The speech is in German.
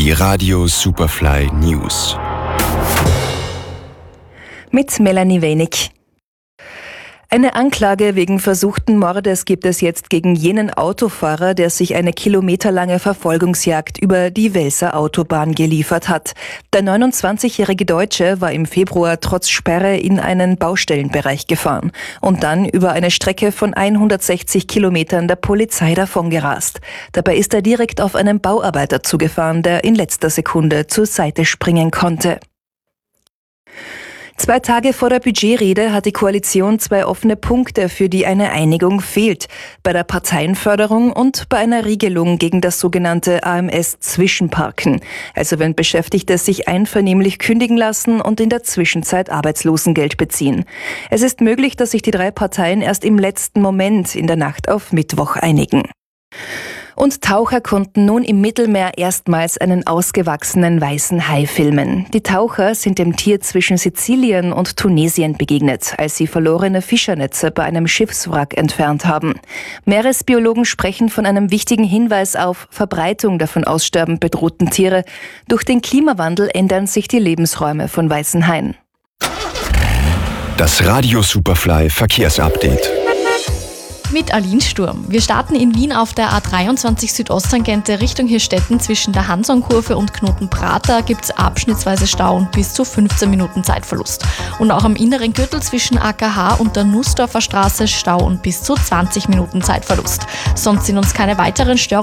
Die Radio Superfly News. Mit Melanie Wenig. Eine Anklage wegen versuchten Mordes gibt es jetzt gegen jenen Autofahrer, der sich eine kilometerlange Verfolgungsjagd über die Welser Autobahn geliefert hat. Der 29-jährige Deutsche war im Februar trotz Sperre in einen Baustellenbereich gefahren und dann über eine Strecke von 160 Kilometern der Polizei davongerast. Dabei ist er direkt auf einen Bauarbeiter zugefahren, der in letzter Sekunde zur Seite springen konnte. 2 Tage vor der Budgetrede hat die Koalition 2 offene Punkte, für die eine Einigung fehlt. Bei der Parteienförderung und bei einer Regelung gegen das sogenannte AMS-Zwischenparken. Also wenn Beschäftigte sich einvernehmlich kündigen lassen und in der Zwischenzeit Arbeitslosengeld beziehen. Es ist möglich, dass sich die 3 Parteien erst im letzten Moment in der Nacht auf Mittwoch einigen. Und Taucher konnten nun im Mittelmeer erstmals einen ausgewachsenen weißen Hai filmen. Die Taucher sind dem Tier zwischen Sizilien und Tunesien begegnet, als sie verlorene Fischernetze bei einem Schiffswrack entfernt haben. Meeresbiologen sprechen von einem wichtigen Hinweis auf Verbreitung der von Aussterben bedrohten Tiere. Durch den Klimawandel ändern sich die Lebensräume von weißen Haien. Das Radio Superfly Verkehrsupdate. Mit Aline Sturm. Wir starten in Wien auf der A23 Südosttangente Richtung Hirstetten zwischen der Hansonkurve und Knotenprater gibt es abschnittsweise Stau und bis zu 15 Minuten Zeitverlust. Und auch am inneren Gürtel zwischen AKH und der Nussdorfer Straße Stau und bis zu 20 Minuten Zeitverlust. Sonst sind uns keine weiteren Störungen